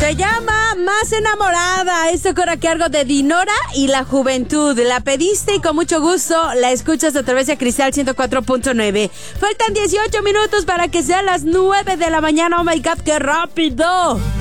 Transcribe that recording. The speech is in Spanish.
Se llama Más Enamorada. Esto corre a cargo de Dinora y La Juventud. La pediste y con mucho gusto la escuchas a través de Cristal 104.9. Faltan 18 minutos para que sean las 9 de la mañana. Oh my God, qué rápido.